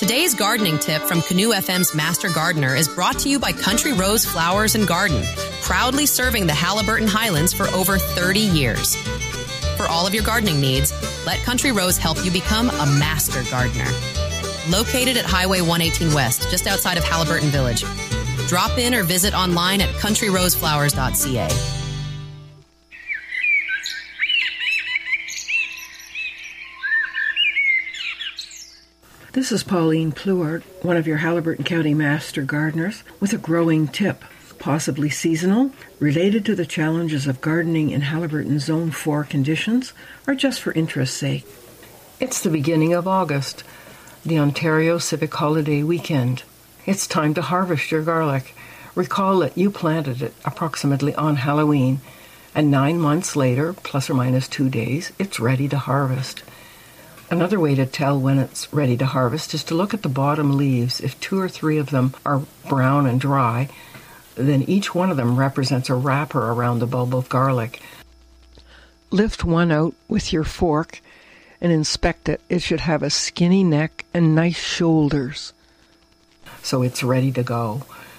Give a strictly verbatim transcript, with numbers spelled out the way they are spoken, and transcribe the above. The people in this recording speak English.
Today's gardening tip from Canoe F M's Master Gardener is brought to you by Country Rose Flowers and Garden, proudly serving the Haliburton Highlands for over thirty years. For all of your gardening needs, let Country Rose help you become a master gardener. Located at Highway one eighteen West, just outside of Haliburton Village. Drop in or visit online at country rose flowers dot c a. This is Pauline Pluart, one of your Haliburton County Master Gardeners, with a growing tip, possibly seasonal, related to the challenges of gardening in Haliburton Zone four conditions, or just for interest's sake. It's the beginning of August, the Ontario Civic Holiday weekend. It's time to harvest your garlic. Recall that you planted it approximately on Halloween, and nine months later, plus or minus two days, it's ready to harvest. Another way to tell when it's ready to harvest is to look at the bottom leaves. If two or three of them are brown and dry, then each one of them represents a wrapper around the bulb of garlic. Lift one out with your fork and inspect it. It should have a skinny neck and nice shoulders. So it's ready to go.